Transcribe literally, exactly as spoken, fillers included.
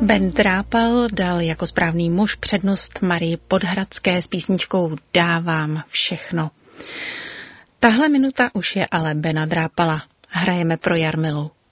Ben Drápal dal jako správný muž přednost Marii Podhradské s písničkou Dávám všechno. Tahle minuta už je ale Bena Drápala. Hrajeme pro Jarmilu.